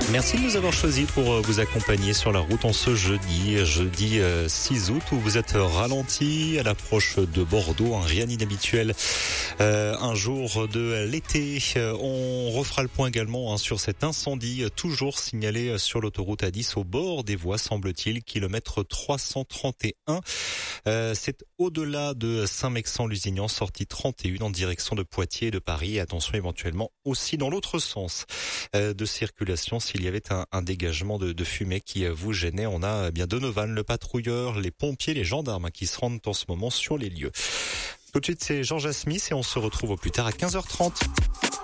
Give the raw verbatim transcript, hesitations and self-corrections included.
Merci de nous avoir choisis pour vous accompagner sur la route en ce jeudi, jeudi six août, où vous êtes ralenti à l'approche de Bordeaux, un rien d'inhabituel, euh, un jour de l'été. On refera le point également hein, sur cet incendie toujours signalé sur l'autoroute A dix au bord des voies, semble-t-il, kilomètre trois cent trente et un. Euh, c'est au-delà de Saint-Mexant-Lusignan, sortie trente et un en direction de Poitiers et de Paris. Attention éventuellement aussi dans l'autre sens euh, de circulation s'il y avait un, un dégagement de, de fumée qui vous gênait. On a bien Donovan, le patrouilleur, les pompiers, les gendarmes qui se rendent en ce moment sur les lieux. Tout de suite, c'est Georges Smith et on se retrouve au plus tard à quinze heures trente.